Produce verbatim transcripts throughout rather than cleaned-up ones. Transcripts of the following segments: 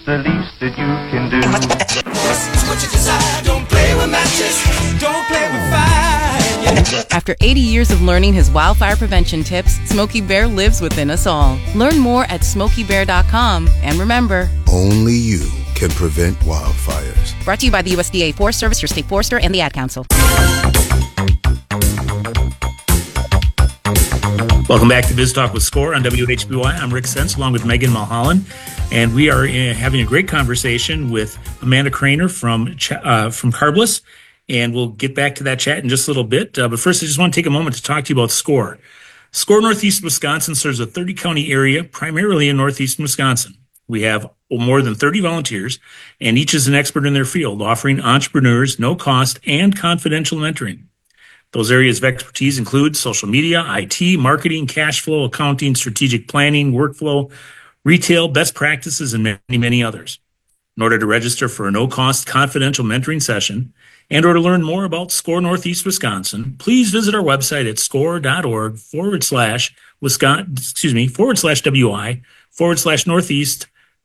the least that you can do. What you desire, don't play with matches, don't play with fire. After eighty years of learning his wildfire prevention tips, Smokey Bear lives within us all. Learn more at smokey bear dot com. And remember, only you can prevent wildfires. Brought to you by the U S D A Forest Service, your state forester, and the Ad Council. Welcome back to Biz Talk with SCORE on W H B Y. I'm Rick Sense along with Megan Mulholland, and we are uh, having a great conversation with Amanda Craner from uh, from Carbliss, and we'll get back to that chat in just a little bit. Uh, but first, I just want to take a moment to talk to you about SCORE. SCORE Northeast Wisconsin serves a thirty-county area, primarily in northeastern Wisconsin. We have more than thirty volunteers, and each is an expert in their field, offering entrepreneurs no-cost and confidential mentoring. Those areas of expertise include social media, I T, marketing, cash flow, accounting, strategic planning, workflow, retail, best practices, and many, many others. In order to register for a no-cost confidential mentoring session and or to learn more about SCORE Northeast Wisconsin, please visit our website at score.org forward slash Wisconsin, excuse me, forward slash WI forward slash Northeast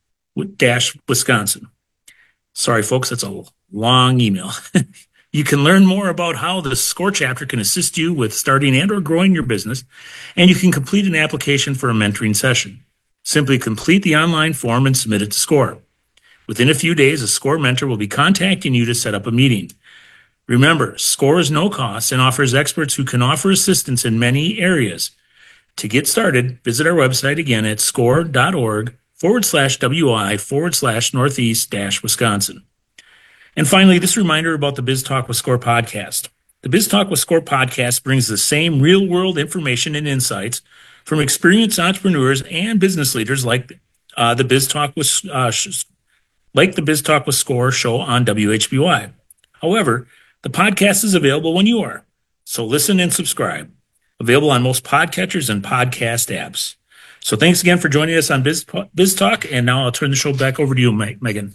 dash Wisconsin. Sorry, folks, that's a long email. You can learn more about how the SCORE chapter can assist you with starting and or growing your business, and you can complete an application for a mentoring session. Simply complete the online form and submit it to SCORE. Within a few days, a SCORE mentor will be contacting you to set up a meeting. Remember, SCORE is no cost and offers experts who can offer assistance in many areas. To get started, visit our website again at score.org forward slash WI forward slash Northeast dash Wisconsin. And finally, this reminder about the Biz Talk with SCORE podcast. The Biz Talk with SCORE podcast brings the same real-world information and insights from experienced entrepreneurs and business leaders like uh, the Biz Talk with uh, sh- like the Biz Talk with SCORE show on W H B Y. However, the podcast is available when you are, so listen and subscribe. Available on most podcatchers and podcast apps. So thanks again for joining us on Biz, Biz Talk, and now I'll turn the show back over to you, Megan.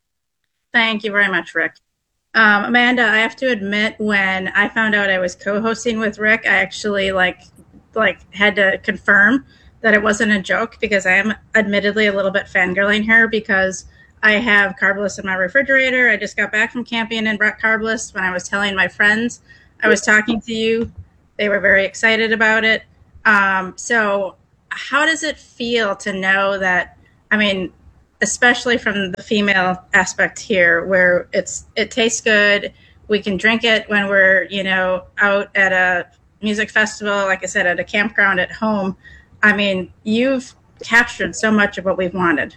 Thank you very much, Rick. Um, Amanda, I have to admit, when I found out I was co-hosting with Rick, I actually like like had to confirm that it wasn't a joke, because I am admittedly a little bit fangirling here, because I have Carbliss in my refrigerator. I just got back from camping and brought Carbliss. When I was telling my friends I was talking to you, they were very excited about it. Um, so how does it feel to know that, I mean, especially from the female aspect here, where it's it tastes good, we can drink it when we're, you know, out at a music festival, like I said, at a campground at home. I mean, you've captured so much of what we've wanted.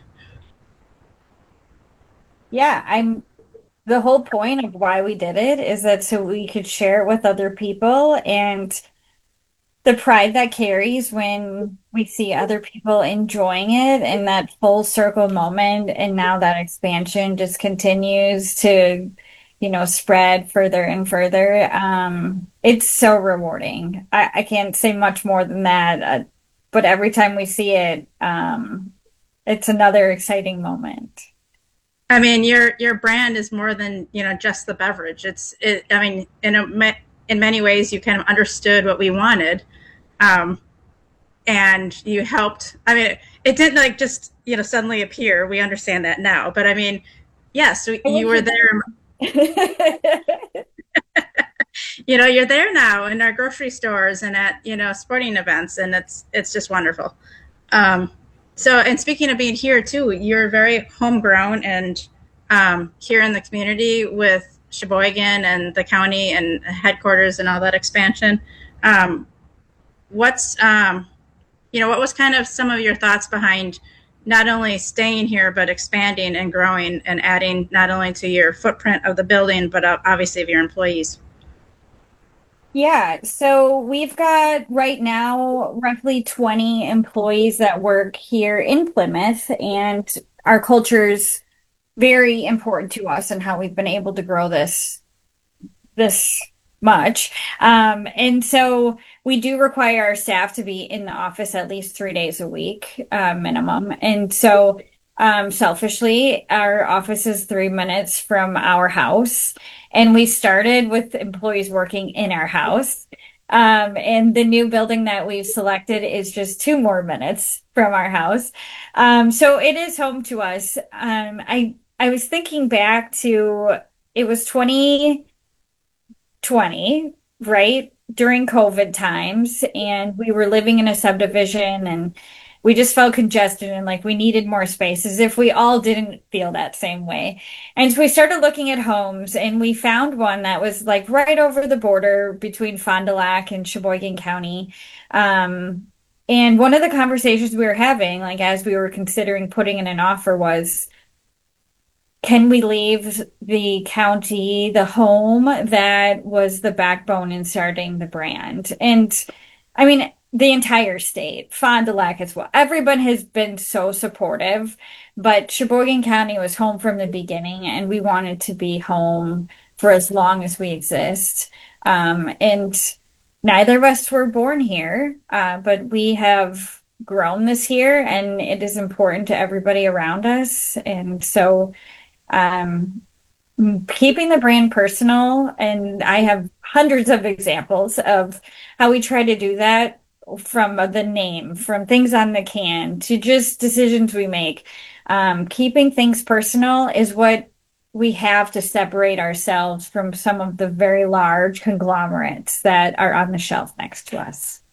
Yeah, I'm the whole point of why we did it is that so we could share it with other people, and the pride that carries when we see other people enjoying it and that full circle moment. And now that expansion just continues to, you know, spread further and further. Um, it's so rewarding. I, I can't say much more than that, uh, but every time we see it, um, it's another exciting moment. I mean, your your brand is more than, you know, just the beverage. It's, it, I mean, in a, in many ways, you kind of understood what we wanted, um, and you helped. I mean, it didn't like just, you know, suddenly appear. We understand that now, but I mean, yes, you were there. You know, you're there now in our grocery stores and at, you know, sporting events, and it's it's just wonderful. Um, so, and speaking of being here too, you're very homegrown and um, here in the community with Sheboygan and the county and headquarters and all that expansion. Um, what's, um, you know, what was kind of some of your thoughts behind not only staying here, but expanding and growing and adding not only to your footprint of the building, but obviously of your employees? Yeah, so we've got right now roughly twenty employees that work here in Plymouth, and our culture's very important to us and how we've been able to grow this this much. Um, and so we do require our staff to be in the office at least three days a week, uh, minimum. And so um, selfishly, our office is three minutes from our house. And we started with employees working in our house. Um, and the new building that we've selected is just two more minutes from our house. Um, so it is home to us. Um, I I was thinking back to it was twenty twenty, right? During COVID times, and we were living in a subdivision and we just felt congested and like we needed more space, as if we all didn't feel that same way. And so we started looking at homes and we found one that was like right over the border between Fond du Lac and Sheboygan County. Um, and one of the conversations we were having, like as we were considering putting in an offer, was can we leave the county, the home that was the backbone in starting the brand? And I mean, the entire state, Fond du Lac as well. Everyone has been so supportive, but Sheboygan County was home from the beginning, and we wanted to be home for as long as we exist. Um, and neither of us were born here, uh, but we have grown this year, and it is important to everybody around us. And so, um, keeping the brand personal, and I have hundreds of examples of how we try to do that, from the name, from things on the can to just decisions we make. Um, keeping things personal is what we have to separate ourselves from some of the very large conglomerates that are on the shelf next to us.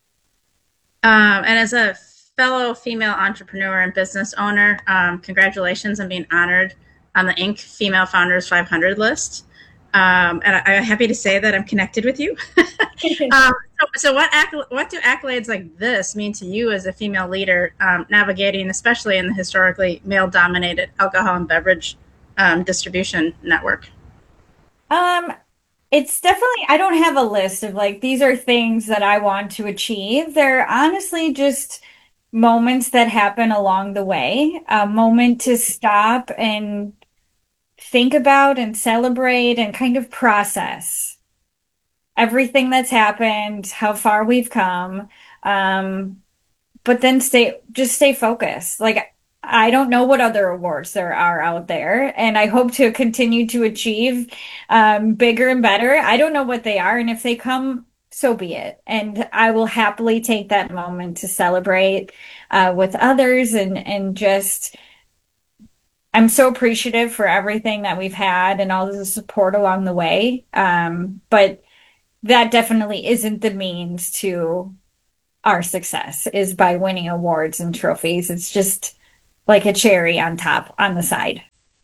Um, and as a fellow female entrepreneur and business owner, um, congratulations on being honored on the Inc Female Founders five hundred list. Um, and I, I'm happy to say that I'm connected with you. um, so, so what acc- what do accolades like this mean to you as a female leader, um, navigating, especially in the historically male-dominated alcohol and beverage um, distribution network? Um, it's definitely, I don't have a list of like, these are things that I want to achieve. They're honestly just moments that happen along the way, a moment to stop and think about and celebrate and kind of process everything that's happened, how far we've come. Um, but then stay, just stay focused. Like, I don't know what other awards there are out there, and I hope to continue to achieve um, bigger and better. I don't know what they are, and if they come, so be it. And I will happily take that moment to celebrate uh, with others, and and just I'm so appreciative for everything that we've had and all the support along the way. Um, but that definitely isn't the means to our success, is by winning awards and trophies. It's just like a cherry on top, on the side.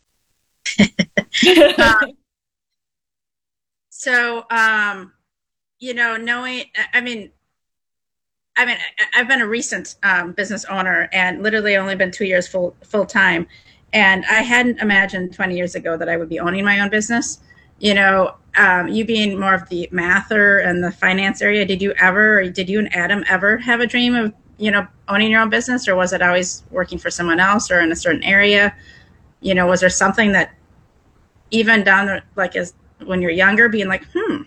um, so, um, you know, knowing, I mean, I mean, I've been a recent um, business owner and literally only been two years full full time. And I hadn't imagined twenty years ago that I would be owning my own business. You know, um, you being more of the mather and the finance area, did you ever, or did you and Adam ever have a dream of, you know, owning your own business, or was it always working for someone else or in a certain area? You know, was there something that even down the, like as when you're younger, being like, hmm.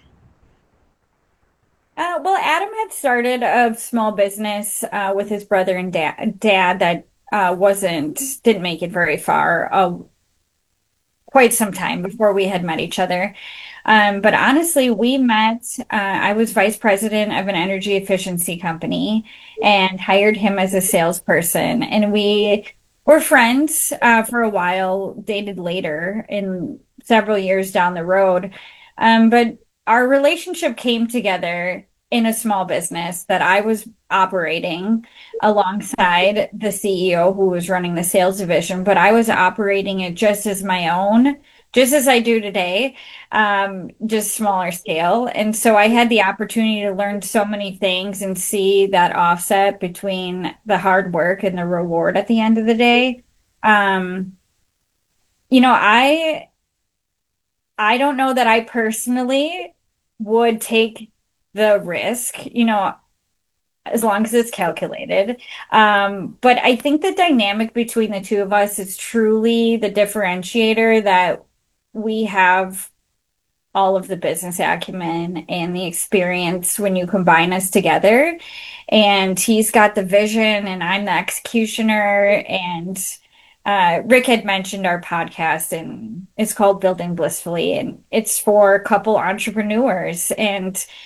Uh, well, Adam had started a small business uh, with his brother and dad, dad that uh, wasn't, didn't make it very far, uh, quite some time before we had met each other. Um, but honestly, we met, uh, I was vice president of an energy efficiency company and hired him as a salesperson. And we were friends uh, for a while, dated later in several years down the road. Um, but our relationship came together in a small business that I was operating alongside the C E O who was running the sales division, but I was operating it just as my own, just as I do today, um, just smaller scale. And so I had the opportunity to learn so many things and see that offset between the hard work and the reward at the end of the day. Um, you know, I I don't know that I personally would take the risk, you know, as long as it's calculated. Um, but I think the dynamic between the two of us is truly the differentiator, that we have all of the business acumen and the experience when you combine us together. And he's got the vision and I'm the executioner. And Uh, Rick had mentioned our podcast, and it's called Building Blissfully, and it's for couple entrepreneurs. And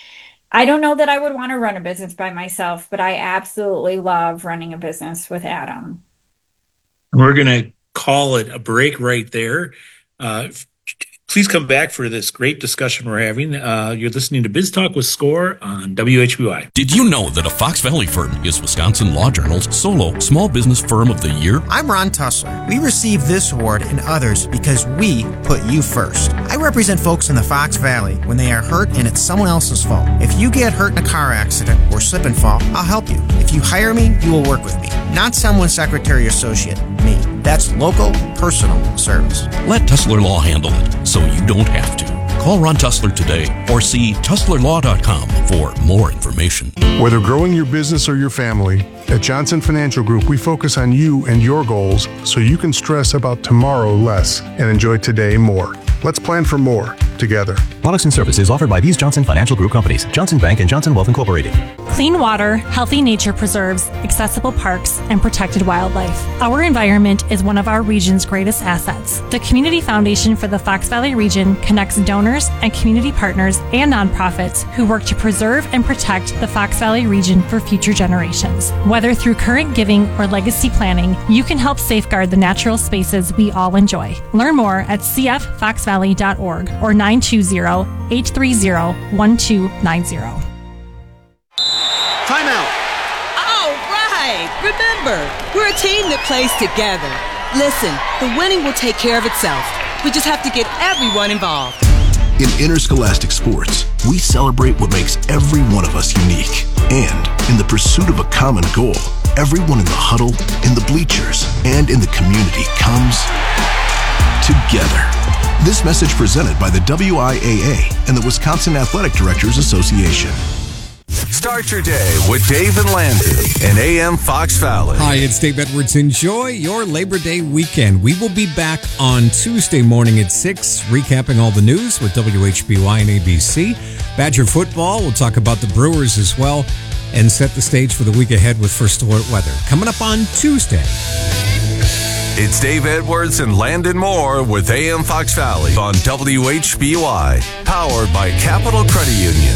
I don't know that I would want to run a business by myself, but I absolutely love running a business with Adam. We're going to call it a break right there. Uh, Please come back for this great discussion we're having. Uh, you're listening to Biz Talk with Score on W H B Y. Did you know that a Fox Valley firm is Wisconsin Law Journal's solo Small Business Firm of the Year? I'm Ron Tussler. We received this award and others because we put you first. I represent folks in the Fox Valley when they are hurt and it's someone else's fault. If you get hurt in a car accident or slip and fall, I'll help you. If you hire me, you will work with me. Not someone's secretary or associate, me. That's local, personal service. Let Tussler Law handle it so you don't have to. Call Ron Tussler today or see tussler law dot com for more information. Whether growing your business or your family, at Johnson Financial Group, we focus on you and your goals so you can stress about tomorrow less and enjoy today more. Let's plan for more together. Products and services offered by these Johnson Financial Group companies, Johnson Bank and Johnson Wealth Incorporated. Clean water, healthy nature preserves, accessible parks, and protected wildlife. Our environment is one of our region's greatest assets. The Community Foundation for the Fox Valley region connects donors and community partners and nonprofits who work to preserve and protect the Fox Valley region for future generations. Whether through current giving or legacy planning, you can help safeguard the natural spaces we all enjoy. Learn more at c f fox valley dot org or nine two zero, eight three zero, one two nine zero. Timeout. All right. Remember, we're a team that plays together. Listen, the winning will take care of itself. We just have to get everyone involved. In interscholastic sports, we celebrate what makes every one of us unique. And in the pursuit of a common goal, everyone in the huddle, in the bleachers, and in the community comes together. This message presented by the W I A A and the Wisconsin Athletic Directors Association. Start your day with Dave and Landon and A M Fox Valley. Hi, it's Dave Edwards. Enjoy your Labor Day weekend. We will be back on Tuesday morning at six, recapping all the news with W H B Y and A B C. Badger football, we'll talk about the Brewers as well and set the stage for the week ahead with First Alert weather. Coming up on Tuesday. It's Dave Edwards and Landon Moore with A M Fox Valley on W H B Y, powered by Capital Credit Union.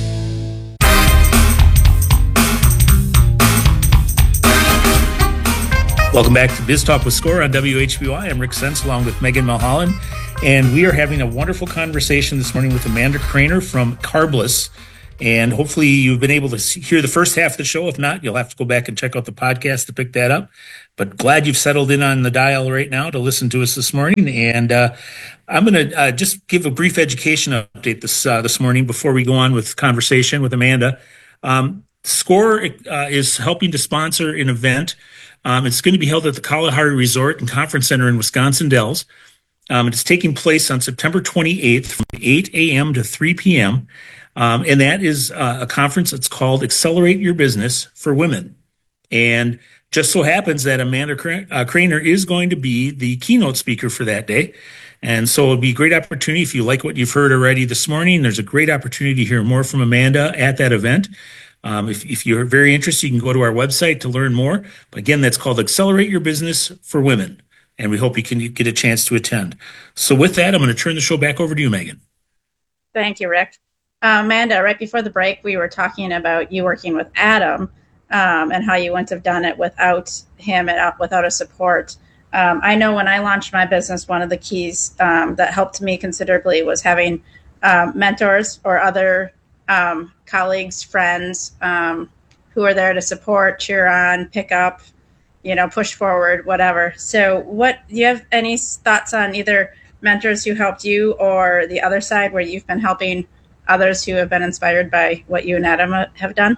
Welcome back to Biz Talk with Score on W H B Y. I'm Rick Sense along with Megan Mulholland, and we are having a wonderful conversation this morning with Amanda Craner from Carbless. And hopefully you've been able to see, hear the first half of the show. If not, you'll have to go back and check out the podcast to pick that up. But glad you've settled in on the dial right now to listen to us this morning. And uh, I'm going to uh, just give a brief education update this uh, this morning before we go on with conversation with Amanda. Um, Score uh, is helping to sponsor an event. Um, it's going to be held at the Kalahari Resort and Conference Center in Wisconsin Dells. Um, it's taking place on September twenty-eighth from eight a.m. to three p.m., Um, and that is uh, a conference that's called Accelerate Your Business for Women. And just so happens that Amanda Craner is going to be the keynote speaker for that day. And so it'll be a great opportunity if you like what you've heard already this morning. There's a great opportunity to hear more from Amanda at that event. Um, if, if you're very interested, you can go to our website to learn more. But again, that's called Accelerate Your Business for Women. And we hope you can get a chance to attend. So with that, I'm going to turn the show back over to you, Megan. Thank you, Rick. Uh, Amanda, right before the break, we were talking about you working with Adam um, and how you wouldn't have done it without him and without a support. Um, I know when I launched my business, one of the keys um, that helped me considerably was having um, mentors or other um, colleagues, friends um, who are there to support, cheer on, pick up, you know, push forward, whatever. So what, do you have any thoughts on either mentors who helped you or the other side where you've been helping others who have been inspired by what you and Adam have done?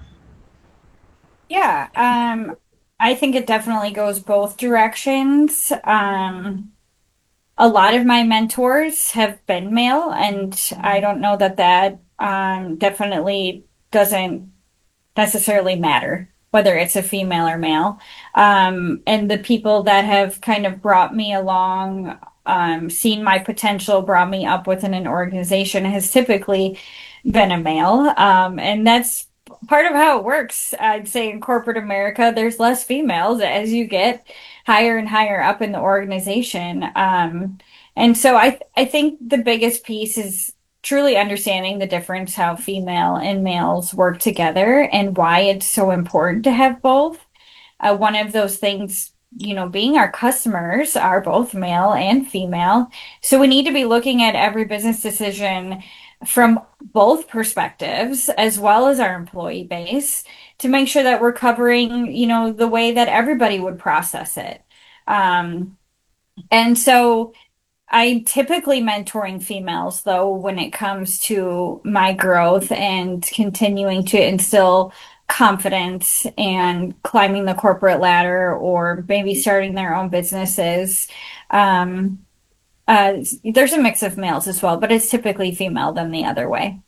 Yeah, um, I think it definitely goes both directions. Um, a lot of my mentors have been male, and I don't know that that um, definitely doesn't necessarily matter, whether it's a female or male. Um, and the people that have kind of brought me along, um, seen my potential, brought me up within an organization has typically been a male. Um, and that's part of how it works. I'd say in corporate America, there's less females as you get higher and higher up in the organization. Um, and so I, I think the biggest piece is truly understanding the difference how female and males work together and why it's so important to have both. Uh, one of those things, you know, being our customers are both male and female. So we need to be looking at every business decision from both perspectives, as well as our employee base, to make sure that we're covering, you know, the way that everybody would process it. Um, and so I'm typically mentoring females, though, when it comes to my growth and continuing to instill confidence and climbing the corporate ladder or maybe starting their own businesses. Um, uh, there's a mix of males as well, but it's typically female than the other way.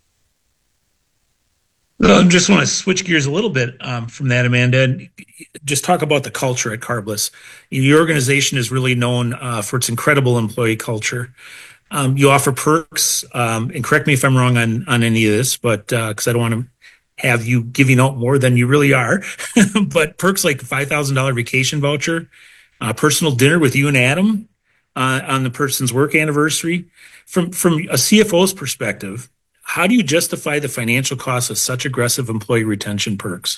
I just want to switch gears a little bit um, from that, Amanda, and just talk about the culture at Carbless. Your organization is really known uh, for its incredible employee culture. Um, you offer perks, um, and correct me if I'm wrong on, on any of this, but because uh, I don't want to have you giving out more than you really are, but perks like five thousand dollars vacation voucher, uh, personal dinner with you and Adam uh, on the person's work anniversary. From from a C F O's perspective, how do you justify the financial cost of such aggressive employee retention perks?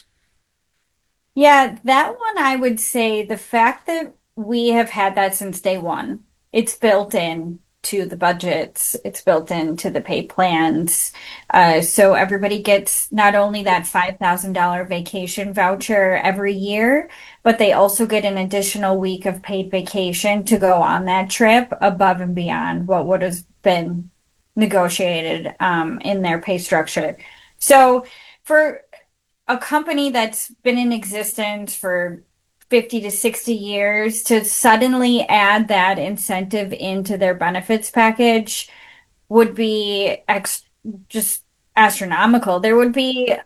Yeah, that one I would say the fact that we have had that since day one, it's built in to the budgets, it's built into the pay plans. Uh, so everybody gets not only that five thousand dollars vacation voucher every year, but they also get an additional week of paid vacation to go on that trip above and beyond what would have been negotiated um, in their pay structure. So for a company that's been in existence for fifty to sixty years to suddenly add that incentive into their benefits package would be ex- just astronomical. There would be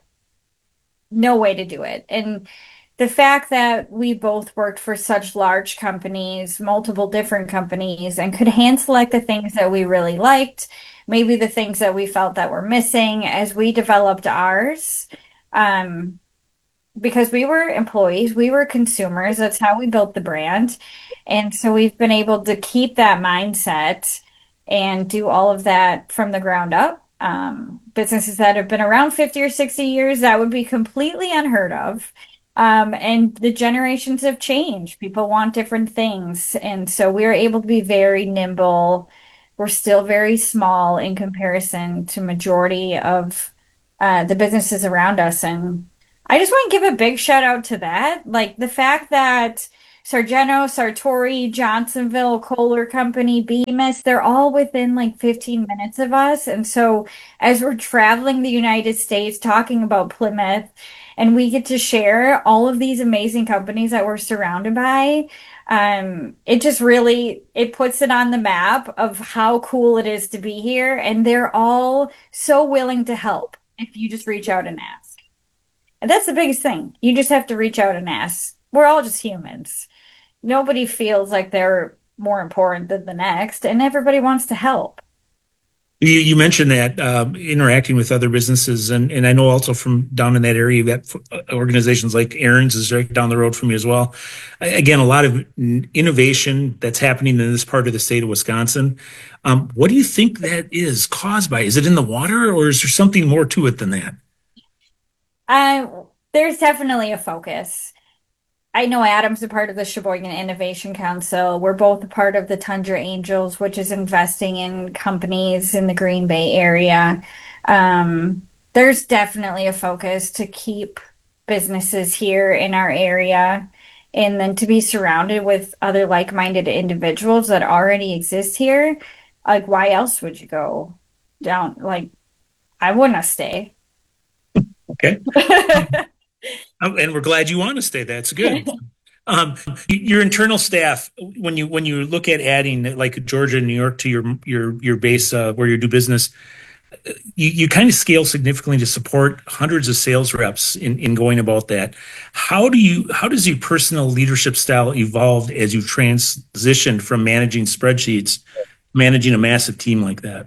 no way to do it. And the fact that we both worked for such large companies, multiple different companies, and could hand select the things that we really liked, maybe the things that we felt that were missing as we developed ours. Um, because we were employees, we were consumers. That's how we built the brand. And so we've been able to keep that mindset and do all of that from the ground up. Um, businesses that have been around fifty or sixty years, that would be completely unheard of. Um, and the generations have changed. People want different things. And so we are able to be very nimble. We're still very small in comparison to majority of uh, the businesses around us. And I just want to give a big shout out to that. Like the fact that Sargento, Sartori, Johnsonville, Kohler Company, Bemis, they're all within like fifteen minutes of us. And so as we're traveling the United States talking about Plymouth, and we get to share all of these amazing companies that we're surrounded by, um, it just really, it puts it on the map of how cool it is to be here. And they're all so willing to help if you just reach out and ask. And that's the biggest thing. You just have to reach out and ask. We're all just humans. Nobody feels like they're more important than the next, and everybody wants to help. You, you mentioned that um, interacting with other businesses, and, and I know also from down in that area, you've got organizations like Aaron's is right down the road from you as well. Again, a lot of innovation that's happening in this part of the state of Wisconsin. Um, what do you think that is caused by? Is it in the water, or is there something more to it than that? Uh, there's definitely a focus. I know Adam's a part of the Sheboygan Innovation Council. We're both a part of the Tundra Angels, which is investing in companies in the Green Bay area. Um, there's definitely a focus to keep businesses here in our area and then to be surrounded with other like-minded individuals that already exist here. Like, why else would you go down? Like, I wouldn't stay. Okay. And we're glad you want to stay. That's good. Um, your internal staff, when you when you look at adding like Georgia and New York to your your your base uh, where you do business, you, you kind of scale significantly to support hundreds of sales reps in, in going about that. How do you how does your personal leadership style evolve as you transitioned from managing spreadsheets, managing a massive team like that?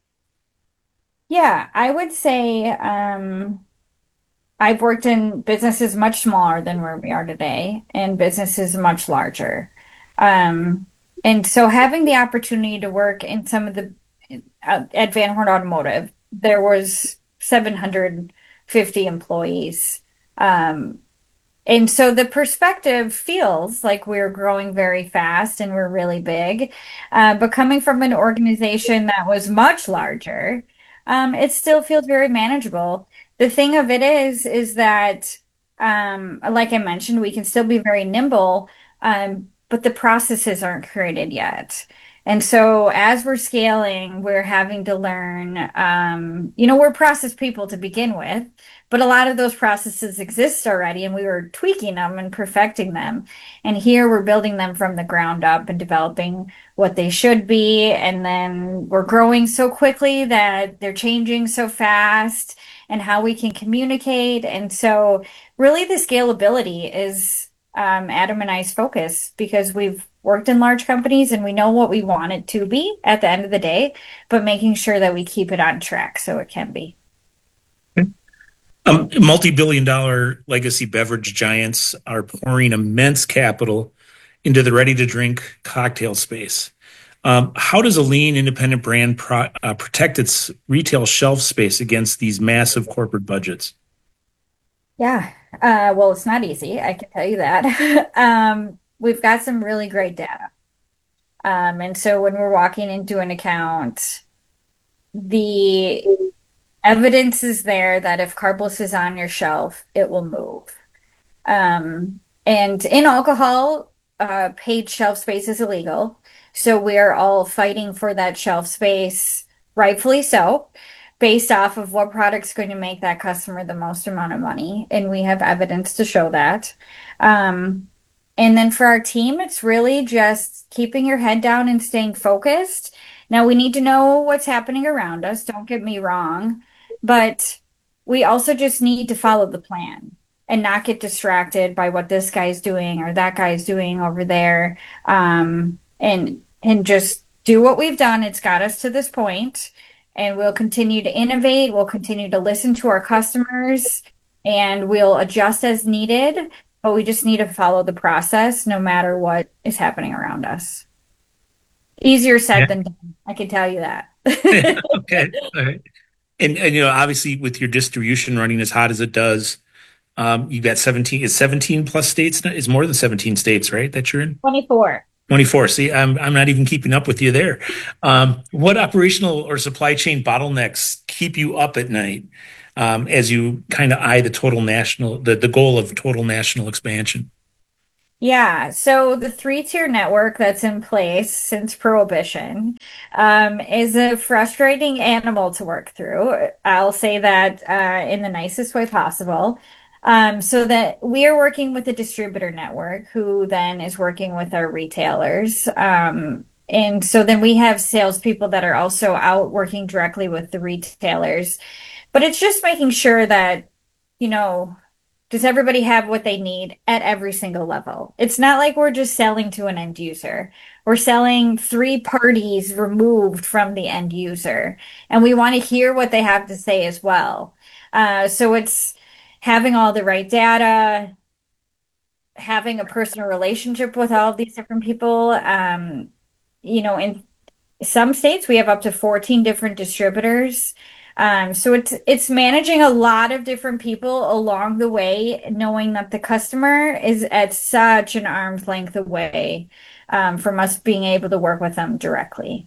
Yeah, I would say um, I've worked in businesses much smaller than where we are today and businesses much larger. Um, and so having the opportunity to work in some of the uh, at Van Horn Automotive, there was seven hundred fifty employees. Um, and so the perspective feels like we're growing very fast and we're really big. Uh, but coming from an organization that was much larger, um, it still feels very manageable. The thing of it is, is that, um, like I mentioned, we can still be very nimble, um, but the processes aren't created yet. And so as we're scaling, we're having to learn, um, you know, we're process people to begin with, but a lot of those processes exist already and we were tweaking them and perfecting them. And here we're building them from the ground up and developing what they should be. And then we're growing so quickly that they're changing so fast and how we can communicate. And so really the scalability is um, Adam and I's focus because we've worked in large companies and we know what we want it to be at the end of the day, but making sure that we keep it on track so it can be. Um, multi-billion dollar legacy beverage giants are pouring immense capital into the ready-to-drink cocktail space. Um, how does a lean independent brand pro- uh, protect its retail shelf space against these massive corporate budgets? Yeah, uh, well, it's not easy, I can tell you that. um, we've got some really great data. Um, and so when we're walking into an account, the evidence is there that if Carbliss is on your shelf, it will move. Um, and in alcohol, uh, paid shelf space is illegal. So we're all fighting for that shelf space, rightfully so, based off of what product's going to make that customer the most amount of money. And we have evidence to show that. Um, And then for our team, it's really just keeping your head down and staying focused. Now, we need to know what's happening around us. Don't get me wrong. But we also just need to follow the plan and not get distracted by what this guy's doing or that guy's doing over there. Um, and, and just do what we've done. It's got us to this point, and we'll continue to innovate. We'll continue to listen to our customers, and we'll adjust as needed. But we just need to follow the process no matter what is happening around us. Easier said yeah. than done. I can tell you that. Okay. All right. And, and, you know, obviously with your distribution running as hot as it does, um, you've got seventeen, is seventeen plus states? It's more than seventeen states, right? That you're in? twenty-four. twenty-four. See, I'm, I'm not even keeping up with you there. Um, what operational or supply chain bottlenecks keep you up at night? Um, as you kind of eye the total national, the, the goal of total national expansion? Yeah, so the three-tier network that's in place since Prohibition um, is a frustrating animal to work through. I'll say that uh, in the nicest way possible. Um, so that we are working with the distributor network, who then is working with our retailers. Um, and so then we have salespeople that are also out working directly with the retailers. But it's just making sure that, you know, does everybody have what they need at every single level? It's not like we're just selling to an end user. We're selling three parties removed from the end user. And we want to hear what they have to say as well. Uh, so it's having all the right data, having a personal relationship with all of these different people. Um, you know, in some states, we have up to fourteen different distributors. Um, so it's it's managing a lot of different people along the way, knowing that the customer is at such an arm's length away um, from us being able to work with them directly.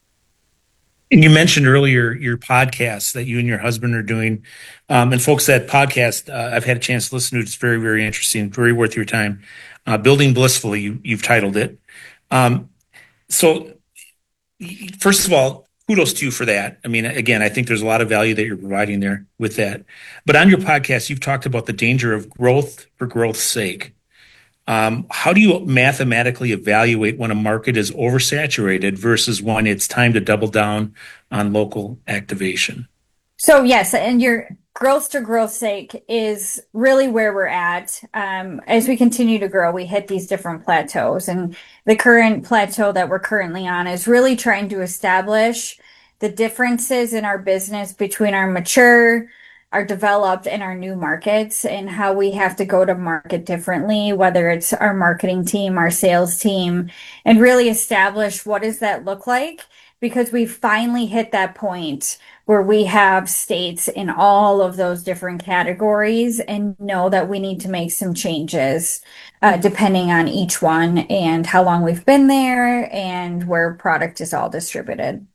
And you mentioned earlier your podcast that you and your husband are doing. Um, and folks, that podcast, uh, I've had a chance to listen to it. It's very, very interesting, very worth your time. Uh, Building Blissfully, you, you've titled it. Um, so first of all, kudos to you for that. I mean, again, I think there's a lot of value that you're providing there with that. But on your podcast, you've talked about the danger of growth for growth's sake. Um, how do you mathematically evaluate when a market is oversaturated versus when it's time to double down on local activation? So yes, and your growth to growth's sake is really where we're at. Um, as we continue to grow, we hit these different plateaus, and the current plateau that we're currently on is really trying to establish the differences in our business between our mature, our developed, and our new markets, and how we have to go to market differently, whether it's our marketing team, our sales team, and really establish what does that look like because we finally hit that point where we have states in all of those different categories and know that we need to make some changes uh, depending on each one and how long we've been there and where product is all distributed.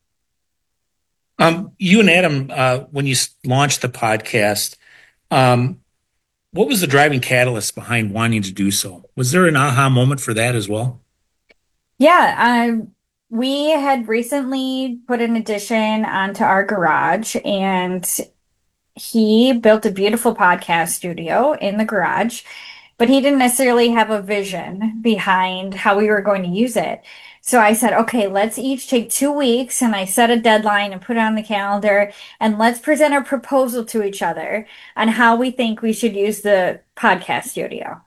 Um, you and Adam, uh, when you s- launched the podcast, um, what was the driving catalyst behind wanting to do so? Was there an aha moment for that as well? Yeah, um, we had recently put an addition onto our garage, and he built a beautiful podcast studio in the garage, but he didn't necessarily have a vision behind how we were going to use it. So I said, okay, let's each take two weeks, and I set a deadline and put it on the calendar, and let's present a proposal to each other on how we think we should use the podcast studio.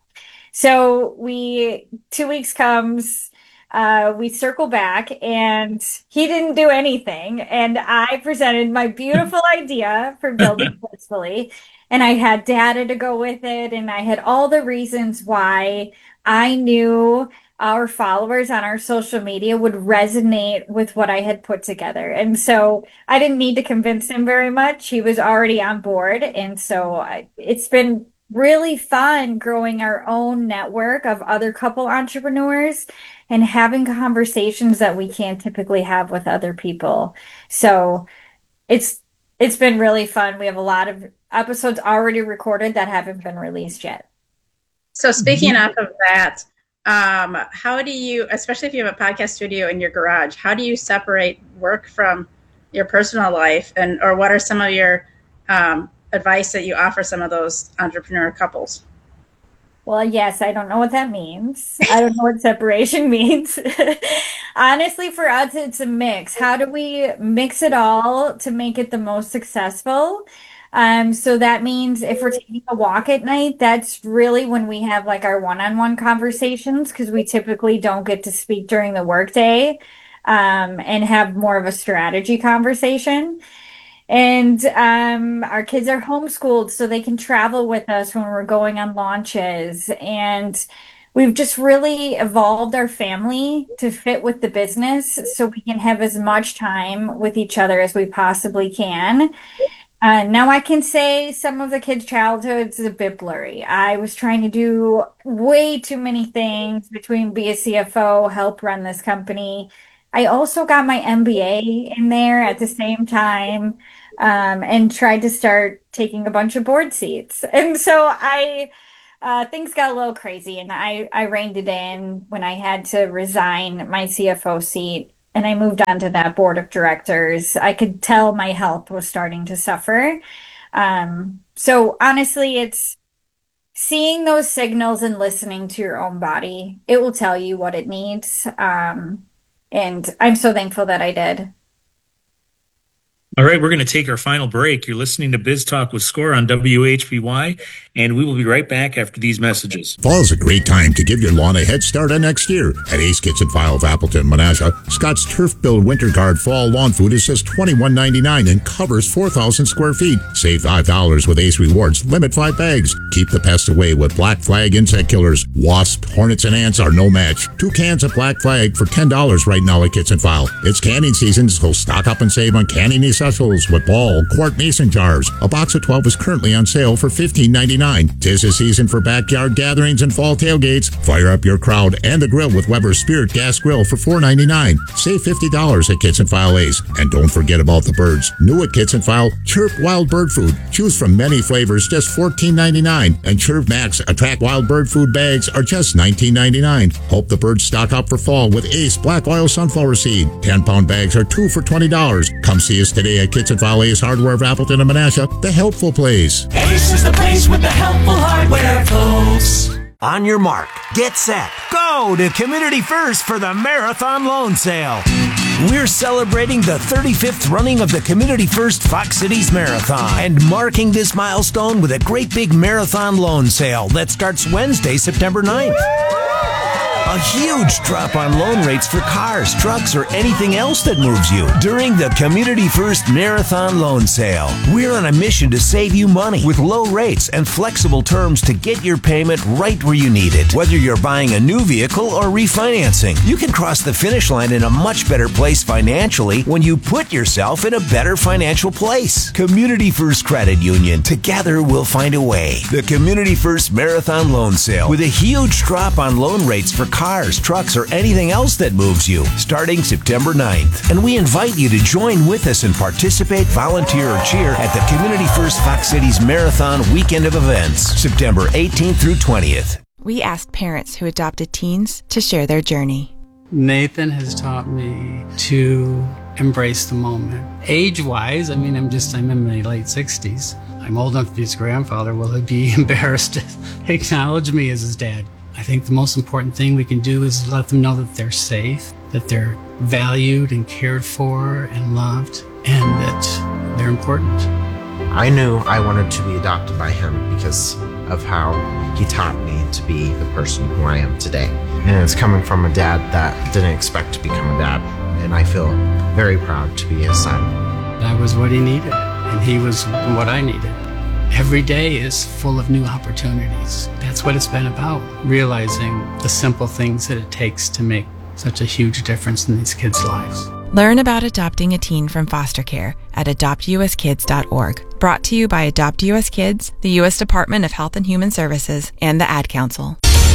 So we, two weeks comes, Uh, we circle back and he didn't do anything. And I presented my beautiful idea for building blissfully. And I had data to go with it. And I had all the reasons why I knew our followers on our social media would resonate with what I had put together. And so I didn't need to convince him very much. He was already on board. And so I, it's been really fun growing our own network of other couple entrepreneurs and having conversations that we can't typically have with other people. So it's it's been really fun. We have a lot of episodes already recorded that haven't been released yet. So speaking mm-hmm. of that, um, how do you, especially if you have a podcast studio in your garage, how do you separate work from your personal life? And or what are some of your um, advice that you offer some of those entrepreneur couples? Well, yes, I don't know what that means. I don't know what separation means. Honestly, for us, it's a mix. How do we mix it all to make it the most successful? Um, so that means if we're taking a walk at night, that's really when we have like our one-on-one conversations, because we typically don't get to speak during the workday um, and have more of a strategy conversation. And um, our kids are homeschooled, so they can travel with us when we're going on launches. And we've just really evolved our family to fit with the business so we can have as much time with each other as we possibly can. Uh, now I can say some of the kids' childhoods is a bit blurry. I was trying to do way too many things between be a C F O, help run this company. I also got my M B A in there at the same time. Um, and tried to start taking a bunch of board seats. And so I, uh, things got a little crazy, and I, I reined it in when I had to resign my C F O seat and I moved on to that board of directors. I could tell my health was starting to suffer. Um, so honestly, it's seeing those signals and listening to your own body. It will tell you what it needs. Um, and I'm so thankful that I did. All right, we're going to take our final break. You're listening to Biz Talk with Score on W H B Y, and we will be right back after these messages. Fall's a great time to give your lawn a head start on next year. At Ace Kitchen File of Appleton, Menasha, Scott's Turf Build Winter Guard Fall Lawn Food is just twenty-one ninety-nine and covers four thousand square feet. Save five dollars with Ace Rewards. Limit five bags. Keep the pests away with Black Flag insect killers. Wasps, hornets, and ants are no match. Two cans of Black Flag for ten dollars right now at Kitchen File. It's canning season, so stock up and save on canning essentials with ball, quart mason jars. A box of twelve is currently on sale for fifteen ninety-nine. Tis the season for backyard gatherings and fall tailgates. Fire up your crowd and the grill with Weber's Spirit Gas Grill for four ninety-nine. Save fifty dollars at Kitchen File Ace. And don't forget about the birds. New at Kitchen File, Chirp Wild Bird Food. Choose from many flavors, just fourteen ninety-nine. And Chirp Max Attract Wild Bird Food bags are just nineteen ninety-nine. Hope the birds stock up for fall with Ace Black Oil Sunflower Seed. ten pound bags are two for twenty dollars. Come see us today at Kitchen File Ace Hardware of Appleton and Menasha, the helpful place. Ace is the place with the helpful hardware, folks. On your mark, get set, go to Community First for the Marathon Loan Sale. We're celebrating the thirty-fifth running of the Community First Fox Cities Marathon and marking this milestone with a great big marathon loan sale that starts Wednesday, September ninth. A huge drop on loan rates for cars, trucks, or anything else that moves you during the Community First Marathon Loan Sale. We're on a mission to save you money with low rates and flexible terms to get your payment right where you need it. Whether you're buying a new vehicle or refinancing, you can cross the finish line in a much better place financially when you put yourself in a better financial place. Community First Credit Union. Together we'll find a way. The Community First Marathon Loan Sale with a huge drop on loan rates for cars, trucks, or anything else that moves you starting September ninth. And we invite you to join with us and participate, volunteer, or cheer at the Community First Fox Cities Marathon Weekend of Events, September eighteenth through twentieth. We asked parents who adopted teens to share their journey. Nathan has taught me to embrace the moment. Age-wise, I mean, I'm just, I'm in my late sixties. I'm old enough to be his grandfather. Will he be embarrassed to acknowledge me as his dad? I think the most important thing we can do is let them know that they're safe, that they're valued and cared for and loved, and that they're important. I knew I wanted to be adopted by him because of how he taught me to be the person who I am today. And it's coming from a dad that didn't expect to become a dad, and I feel very proud to be his son. That was what he needed, and he was what I needed. Every day is full of new opportunities. That's what it's been about, realizing the simple things that it takes to make such a huge difference in these kids' lives. Learn about adopting a teen from foster care at adopt u s kids dot org. Brought to you by Adopt U S Kids, the U S Department of Health and Human Services, and the Ad Council.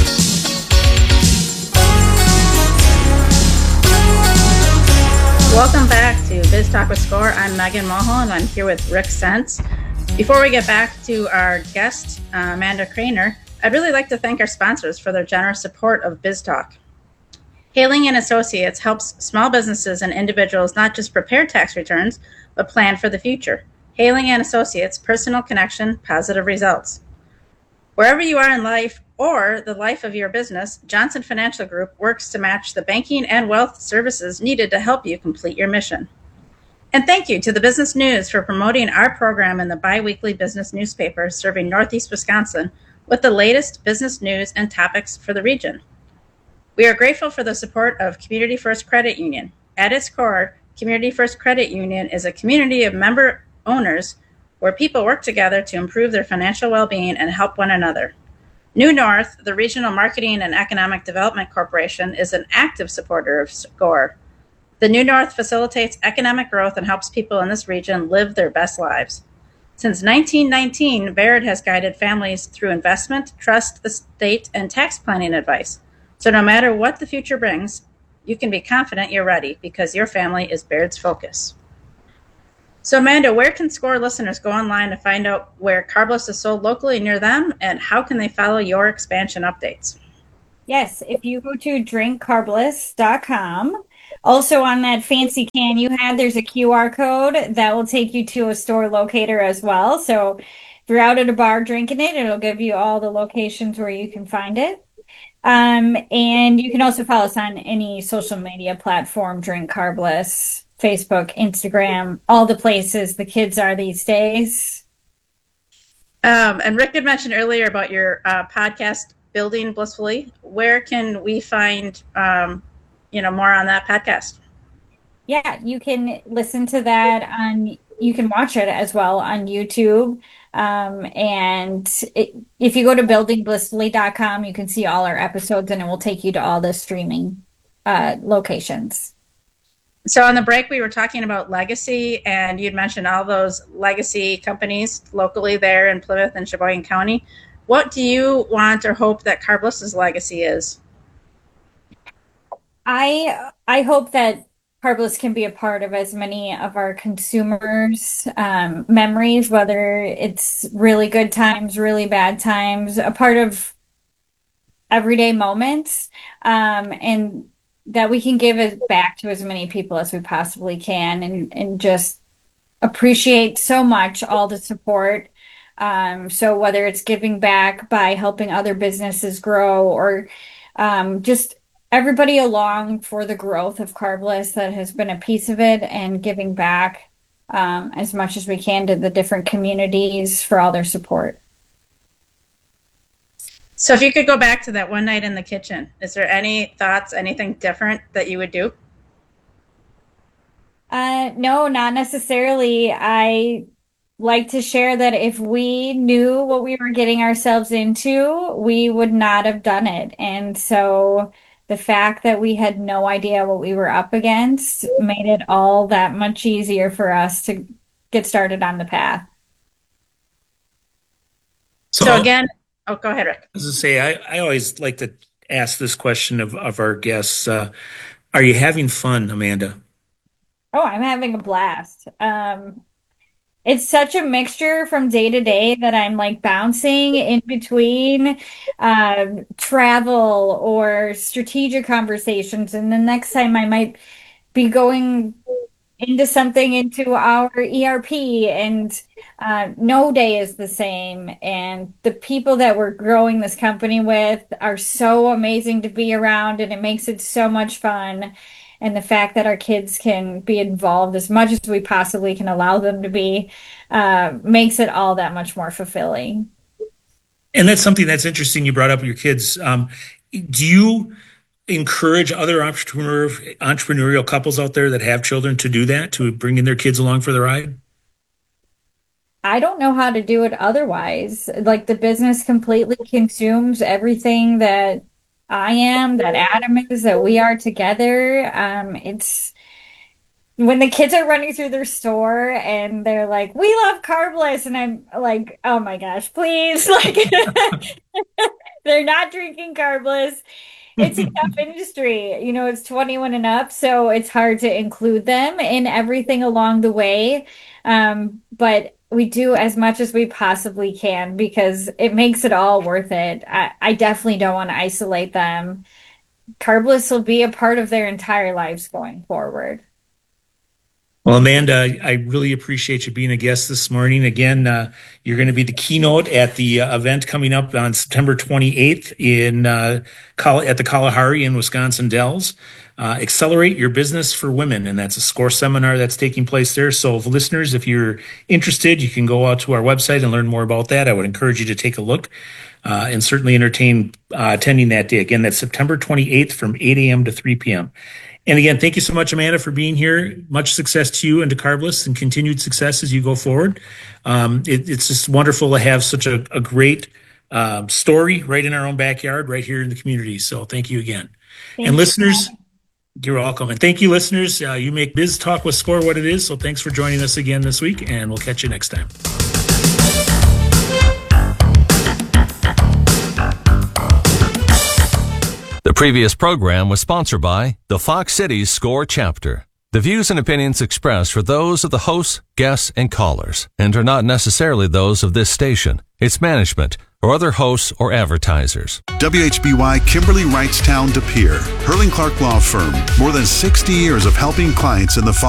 Welcome back to Biz Talk with Score. I'm Megan Mulholland. I'm here with Rick Sense. Before we get back to our guest, uh, Amanda Craner, I'd really like to thank our sponsors for their generous support of Biz Talk. Haling and Associates helps small businesses and individuals not just prepare tax returns, but plan for the future. Haling and Associates, personal connection, positive results. Wherever you are in life or the life of your business, Johnson Financial Group works to match the banking and wealth services needed to help you complete your mission. And thank you to the Business News for promoting our program in the biweekly business newspaper serving Northeast Wisconsin with the latest business news and topics for the region. We are grateful for the support of Community First Credit Union. At its core, Community First Credit Union is a community of member owners where people work together to improve their financial well-being and help one another. New North, the Regional Marketing and Economic Development Corporation, is an active supporter of SCORE. The New North facilitates economic growth and helps people in this region live their best lives. Since nineteen nineteen, Baird has guided families through investment, trust, estate, and tax planning advice. So no matter what the future brings, you can be confident you're ready because your family is Baird's focus. So Amanda, where can SCORE listeners go online to find out where Carbliss is sold locally near them, and how can they follow your expansion updates? Yes, if you go to drink carbliss dot com, also on that fancy can you had, there's a Q R code that will take you to a store locator as well. So if you're out at a bar drinking it, it'll give you all the locations where you can find it. Um, and you can also follow us on any social media platform, Drink Carbliss, Facebook, Instagram, all the places the kids are these days. Um, and Rick did mention earlier about your uh, podcast, Building Blissfully. Where can we find, um, you know, more on that podcast? Yeah, you can listen to that on, you can watch it as well on YouTube. Um, and it, if you go to building blissfully dot com, you can see all our episodes and it will take you to all the streaming uh, locations. So on the break, we were talking about legacy, and you'd mentioned all those legacy companies locally there in Plymouth and Sheboygan County. What do you want or hope that Carbliss's legacy is? I I hope that Carbliss can be a part of as many of our consumers' um, memories, whether it's really good times, really bad times, a part of everyday moments, um, and that we can give it back to as many people as we possibly can, and, and just appreciate so much all the support. Um, so whether it's giving back by helping other businesses grow, or um, just everybody along for the growth of Carbliss that has been a piece of it, and giving back um, as much as we can to the different communities for all their support. So if you could go back to that one night in the kitchen, is there any thoughts, anything different that you would do? Uh, no, not necessarily. I like to share that if we knew what we were getting ourselves into, we would not have done it. And so the fact that we had no idea what we were up against made it all that much easier for us to get started on the path. So, so again, oh, go ahead, Rick. As I say, I, I always like to ask this question of, of our guests. Uh, are you having fun, Amanda? Oh, I'm having a blast. Um, it's such a mixture from day to day that I'm like bouncing in between uh, travel or strategic conversations. And the next time I might be going into something into our E R P, and uh, no day is the same. And the people that we're growing this company with are so amazing to be around, and it makes it so much fun. And the fact that our kids can be involved as much as we possibly can allow them to be uh, makes it all that much more fulfilling. And that's something that's interesting you brought up with your kids. Um, do you encourage other entrepreneur, entrepreneurial couples out there that have children to do that, to bring in their kids along for the ride? I don't know how to do it otherwise. Like, the business completely consumes everything that I am, that Adam is, that we are together. Um, it's when the kids are running through their store and they're like, "We love Carbless," and I'm like, "Oh my gosh, please!" Like, they're not drinking Carbless. It's a tough industry, you know. It's twenty-one and up, so it's hard to include them in everything along the way. Um, but we do as much as we possibly can because it makes it all worth it. I, I definitely don't want to isolate them. Carbless will be a part of their entire lives going forward. Well, Amanda, I really appreciate you being a guest this morning. Again, uh, you're going to be the keynote at the uh, event coming up on September twenty-eighth in uh, at the Kalahari in Wisconsin Dells. Uh, Accelerate Your Business for Women, and that's a SCORE seminar that's taking place there. So, if listeners, if you're interested, you can go out to our website and learn more about that. I would encourage you to take a look uh, and certainly entertain uh, attending that day. Again, that's September twenty-eighth from eight a.m. to three p.m. And again, thank you so much, Amanda, for being here. Much success to you and to Carbless, and continued success as you go forward. Um, it, it's just wonderful to have such a, a great uh, story right in our own backyard, right here in the community. So thank you again. Thank and you. Listeners, you're welcome. And thank you, listeners. Uh, you make Biz Talk with SCORE what it is. So thanks for joining us again this week, and we'll catch you next time. The previous program was sponsored by the Fox Cities SCORE chapter. The views and opinions expressed are those of the hosts, guests, and callers, and are not necessarily those of this station, its management, or other hosts or advertisers. W H B Y Kimberly Wrightstown De Pere, Hurling Clark Law Firm. More than sixty years of helping clients in the